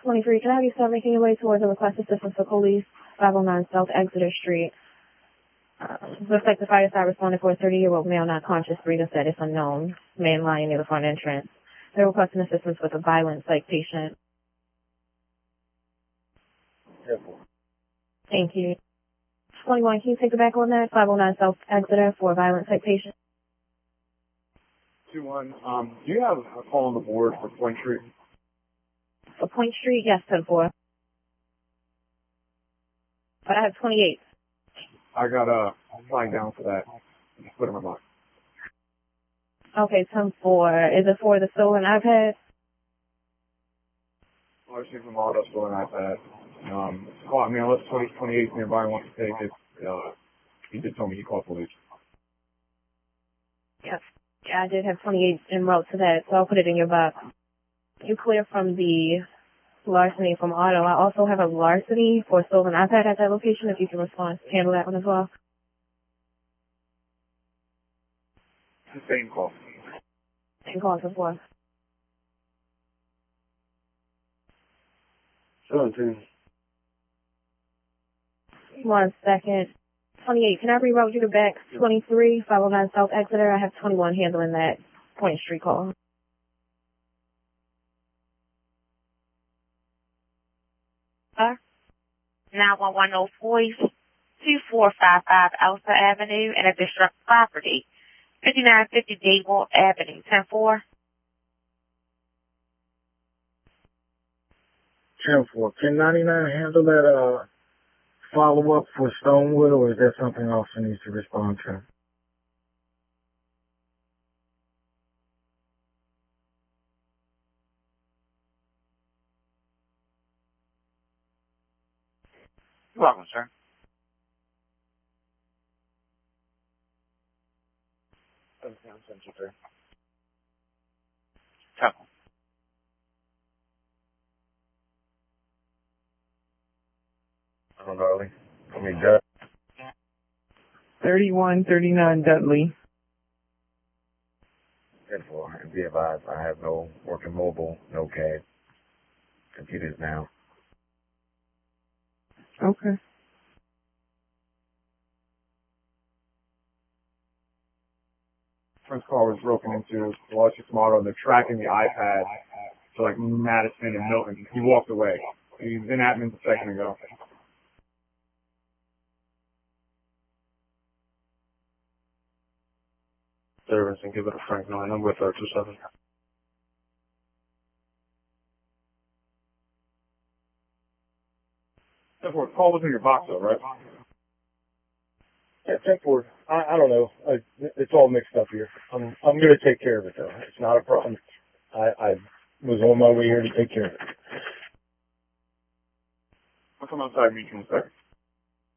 23, can I have you start making your way towards the request assistance for police, 509 South Exeter Street? Looks like the fire side responded for a 30-year-old male not conscious, breathing status unknown, man lying near the front entrance. They're requesting assistance with a violent psych patient. Thank you. 21, can you take it back on that? 509 South Exeter for a violent psych patient. 2-1, do you have a call on the board for Point Street? For Point Street, yes, 10-4. But I have 28. I got a flying down for that. Just put it in my box. Okay, 10-4. Is it for the stolen iPad? I received from auto stolen iPad. Call, I mean, unless 28 nearby wants to take it, he did tell me he called police. Yes. Yeah, I did have 28 en route to that, so I'll put it in your box. You clear from the larceny from auto. I also have a larceny for stolen iPad at that location, if you can respond, handle that one as well. The same call. Same calls as well. 17. 1 second. 28, can I reroute you to back 23, 509 South Exeter? I have 21 handling that Point Street call. Sir? 911 2455 Elsa Avenue and a district property. 5950 Gable Avenue, 10-4. 10-4. Can 99 handle that follow-up for Stonewood, or is that something else I need to respond to? You're welcome, sir. Temple. Dudley. I mean, Dudley. 3139 Dudley. 10-4. And be advised, I have no working mobile, no CAD. Computers now. Okay. First car was broken into, the Lexus model, they're tracking the iPad to like Madison and Milton. He walked away. He was in admin a second ago. Service and give it a Frank 9. I'm with 27. Therefore, call was in your box though, right? Yeah, 10-4. I don't know. It's all mixed up here. I'm going to take care of it, though. It's not a problem. I was on my way here to take care of it. I'll come outside and meet you in a second.